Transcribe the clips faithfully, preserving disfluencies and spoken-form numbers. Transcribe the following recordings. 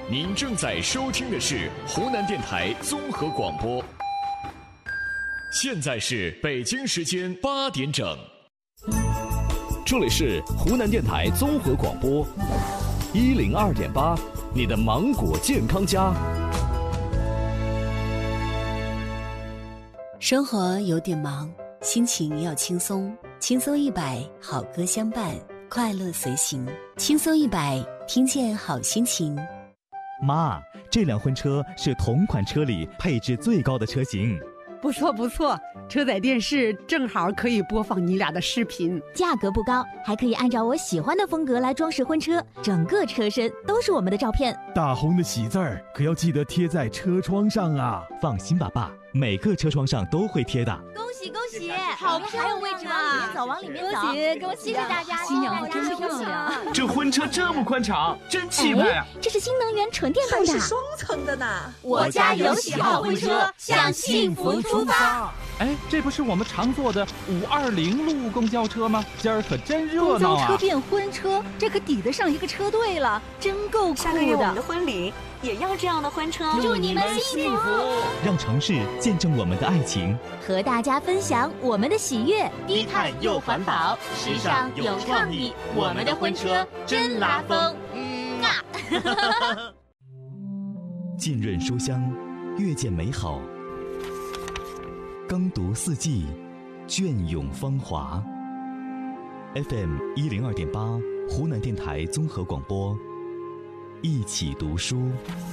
您正在收听的是湖南电台综合广播。现在是北京时间八点整，这里是湖南电台综合广播一零二点八，你的芒果健康家。 生活有点忙，心情要轻松，轻松一百，好歌相伴，快乐随行，轻松一百，听见好心情。 妈，这辆婚车是同款车里配置最高的车型。 不错不错，车载电视正好可以播放你俩的视频。 价格不高，还可以按照我喜欢的风格来装饰婚车，整个车身都是我们的照片。 大红的喜字儿可要记得贴在车窗上啊！ 放心吧，爸，每个车窗上都会贴的。 恭喜恭喜， 好漂亮啊！ 还有位置吗？往里面走，往里面走。 恭喜恭喜！ 谢谢大家， 新娘子真漂亮。 这婚车这么宽敞，真气派啊！ 这是新能源纯电动的， 还是双层的呢。 我家有喜好婚车，向幸福出发。 哎，这不是我们常坐的五二零路公交车吗？今儿可真热闹啊！ 公交车变婚车，这可抵得上一个车队了，真够酷的。 下个月我们的婚礼也要这样的婚车， 祝你们幸福， 让城市见证我们的爱情， 和大家分享我们的喜悦。 低碳又环保，时尚有创意，我们的婚车真拉风。嗯啊！ 浸润书香，阅见美好。耕读四季，隽永芳华。F M 一零二点八，湖南电台综合广播，一起读书。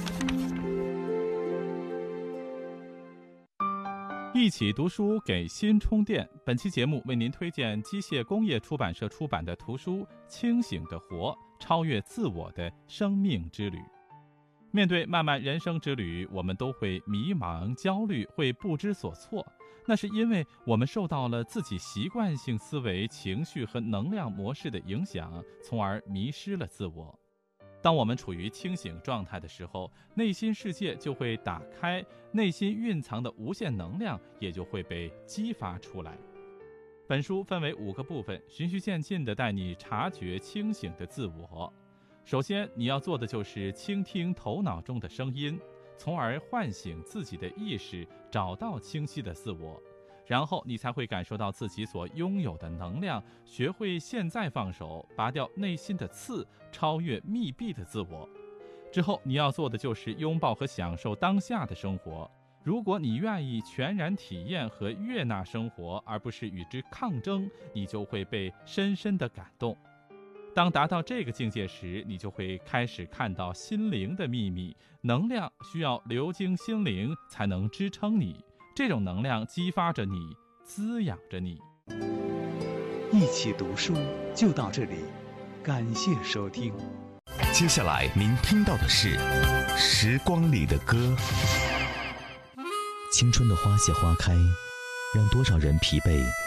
一起读书给心充电。本期节目为您推荐机械工业出版社出版的图书《清醒的活：超越自我的生命之旅》。面对漫漫人生之旅，我们都会迷茫、焦虑，会不知所措。那是因为我们受到了自己习惯性思维、情绪和能量模式的影响，从而迷失了自我。当我们处于清醒状态的时候，内心世界就会打开，内心蕴藏的无限能量也就会被激发出来。本书分为五个部分，循序渐进地带你察觉清醒的自我。首先，你要做的就是倾听头脑中的声音，从而唤醒自己的意识，找到清晰的自我。然后你才会感受到自己所拥有的能量，学会现在放手，拔掉内心的刺，超越密闭的自我。之后你要做的就是拥抱和享受当下的生活。如果你愿意全然体验和悦纳生活，而不是与之抗争，你就会被深深的感动。当达到这个境界时，你就会开始看到心灵的秘密。能量需要流经心灵才能支撑你，这种能量激发着你，滋养着你。 一起读书就到这里，感谢收听。 接下来您听到的是《时光里的歌》。 青春的花谢花开，让多少人疲惫